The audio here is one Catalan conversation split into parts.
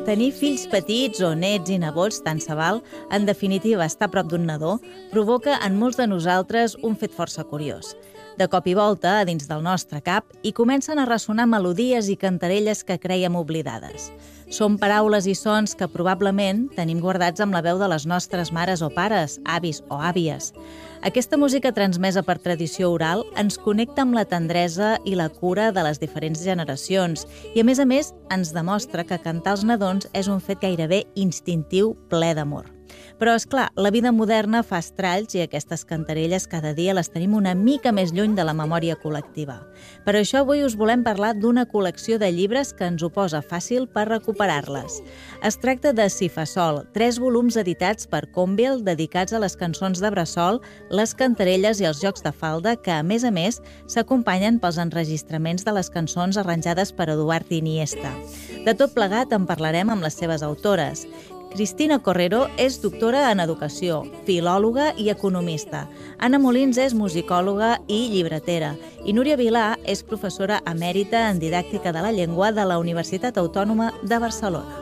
Tenir fills petits o nets i nebots, tant se val, en definitiva estar a prop d'un nadó, provoca en molts de nosaltres un fet força curiós. De cop i volta, a dins del nostre cap, hi comencen a ressonar melodies i cantarelles que creiem oblidades. Són paraules i sons que probablement tenim guardats amb la veu de les nostres mares o pares, avis o àvies. Aquesta música transmesa per tradició oral ens connecta amb la tendresa i la cura de les diferents generacions i, a més, ens demostra que cantar als nadons és un fet gairebé instintiu ple d'amor. Però, és clar, la vida moderna fa estralls i aquestes cantarelles cada dia les tenim una mica més lluny de la memòria col·lectiva. Per això avui us volem parlar d'una col·lecció de llibres que ens ho posa fàcil per recuperar-les. Es tracta de Si fa sol, 3 volums editats per Convel dedicats a les cançons de bressol, les cantarelles i els jocs de falda que, a més, s'acompanyen pels enregistraments de les cançons arranjades per Eduard Iniesta. De tot plegat en parlarem amb les seves autores. Cristina Correro és doctora en Educació, filòloga i economista. Anna Molins és musicòloga i llibretera. I Núria Vilà és professora emèrita en Didàctica de la Llengua de la Universitat Autònoma de Barcelona.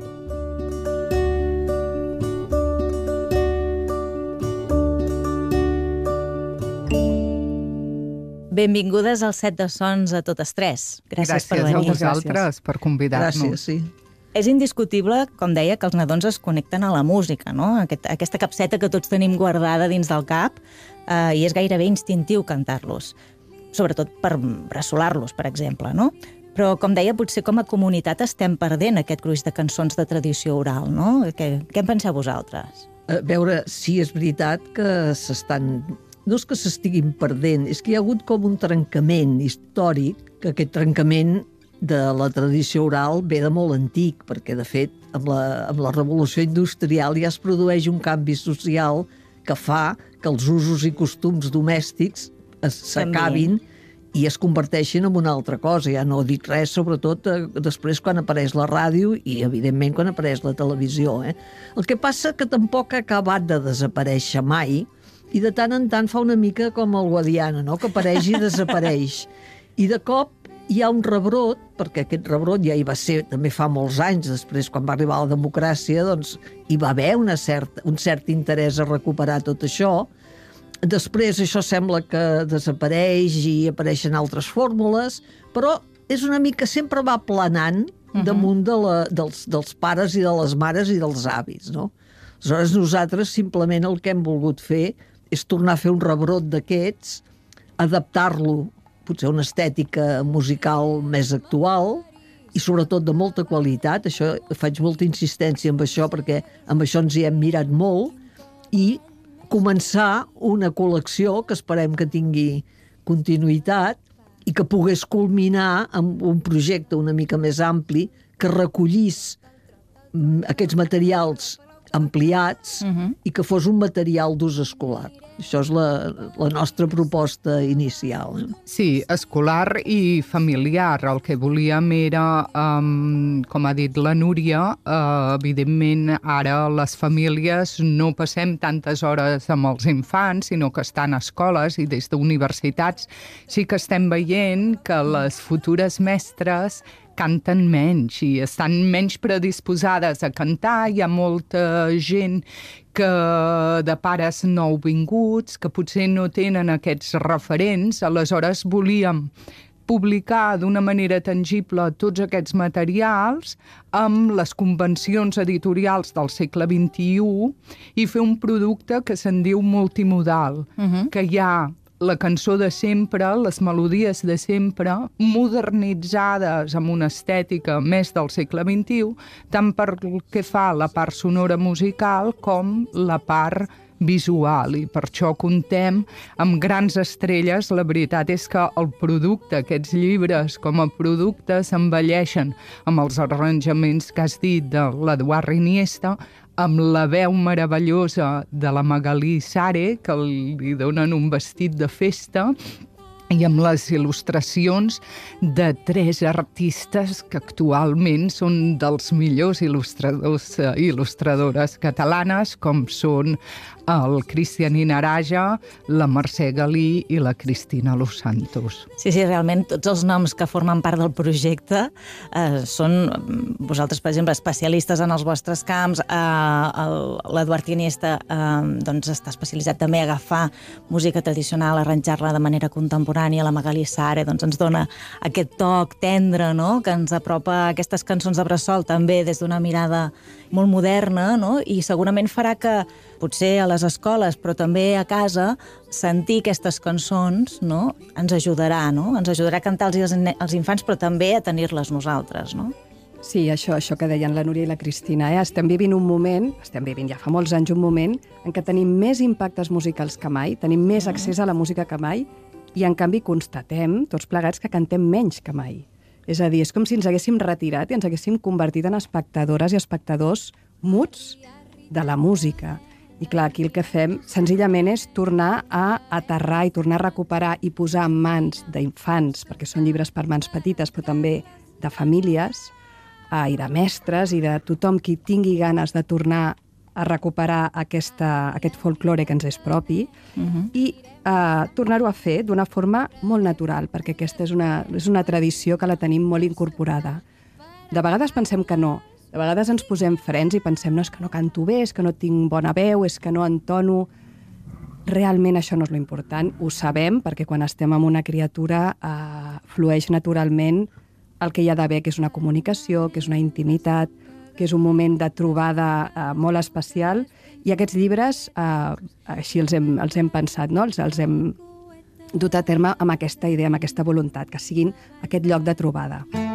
Benvingudes al Set de Sons a totes tres. Gràcies per venir. Gràcies a vosaltres per convidar-nos. Gràcies, sí. És indiscutible, com deia, que els nadons es connecten a la música, no? Aquesta capseta que tots tenim guardada dins del cap i és gairebé instintiu cantar-los, sobretot per bressolar-los, per exemple, no? Però, com deia, potser com a comunitat estem perdent aquest gruix de cançons de tradició oral, no? Què en penseu vosaltres? A veure, sí, és veritat que s'estan... No és que s'estiguin perdent, és que hi ha hagut com un trencament històric, que aquest trencament de la tradició oral ve de molt antic, perquè, de fet, amb la revolució industrial ja es produeix un canvi social que fa que els usos i costums domèstics s'acabin i es converteixin en una altra cosa. Ja no dic res, sobretot després quan apareix la ràdio i, evidentment, quan apareix la televisió. El que passa que tampoc ha acabat de desaparèixer mai i de tant en tant fa una mica com el Guadiana, no? Que apareix i desapareix. I de cop hi ha un rebrot, perquè aquest rebrot ja hi va ser també fa molts anys, després quan va arribar la democràcia, doncs hi va haver un cert interès a recuperar tot això. Després això sembla que desapareix i apareixen altres fórmules, però és una mica, sempre va planant damunt dels pares i de les mares i dels avis, no? Aleshores nosaltres simplement el que hem volgut fer és tornar a fer un rebrot d'aquests, adaptar-lo potser una estètica musical més actual i sobretot de molta qualitat. Això, faig molta insistència amb això perquè amb això ens hi hem mirat molt, i començar una col·lecció que esperem que tingui continuïtat i que pogués culminar amb un projecte una mica més ampli que recollís aquests materials ampliats i que fos un material d'ús escolar. Això és la nostra proposta inicial. Sí, escolar i familiar. El que volíem era, com ha dit la Núria, evidentment ara les famílies no passem tantes hores amb els infants, sinó que estan a escoles i des d'universitats sí que estem veient que les futures mestres canten menys i estan menys predisposades a cantar. Hi ha molta gent que de pares nouvinguts, que potser no tenen aquests referents. Aleshores volíem publicar d'una manera tangible tots aquests materials amb les convencions editorials del segle XXI i fer un producte que se'n diu multimodal, que hi ha la cançó de sempre, les melodies de sempre, modernitzades amb una estètica més del segle XXI, tant per què fa la part sonora musical com la part visual, i per això contem amb grans estrelles. La veritat és que el producte, aquests llibres com a producte, s'envelleixen amb els arranjaments que has dit de l'Eduard Iniesta, amb la veu meravellosa de la Magalí Sare, que li donen un vestit de festa, i amb les il·lustracions de 3 artistes que actualment són dels millors il·lustradores catalanes, com són el Cristian Inaraja, la Mercè Galí i la Cristina Los Santos. Sí, realment tots els noms que formen part del projecte són, vosaltres, per exemple, especialistes en els vostres camps. L'Eduard Iniesta doncs està especialitzat també a agafar música tradicional, arranjar-la de manera contemporània. La Magalí Sare doncs, ens dona aquest toc tendre, no?, que ens apropa aquestes cançons de bressol també des d'una mirada molt moderna, no?, i segurament farà que potser a les escoles, però també a casa, sentir aquestes cançons, no?, ens ajudarà, no? Ens ajudarà a cantar-los als infants, però també a tenir-les nosaltres, no? Sí, això que deien la Núria i la Cristina. Estem vivint un moment, ja fa molts anys, un moment en què tenim més impactes musicals que mai, tenim més accés a la música que mai, i en canvi constatem, tots plegats, que cantem menys que mai. És a dir, és com si ens haguéssim retirat i ens haguéssim convertit en espectadores i espectadors muts de la música. I clar, aquí el que fem senzillament és tornar a aterrar i tornar a recuperar i posar en mans d'infants, perquè són llibres per mans petites, però també de famílies, i de mestres, i de tothom qui tingui ganes de tornar a recuperar aquest folklore que ens és propi, i tornar-ho a fer d'una forma molt natural, perquè aquesta és una tradició que la tenim molt incorporada. De vegades pensem que no, de vegades ens posem frens i pensem no, és que no canto bé, és que no tinc bona veu, és que no entono. Realment això no és l'important, ho sabem, perquè quan estem amb una criatura flueix naturalment el que hi ha d'haver, que és una comunicació, que és una intimitat, que és un moment de trobada molt especial, i aquests llibres així els hem pensat, no? Els hem dut a terme amb aquesta idea, amb aquesta voluntat, que siguin aquest lloc de trobada.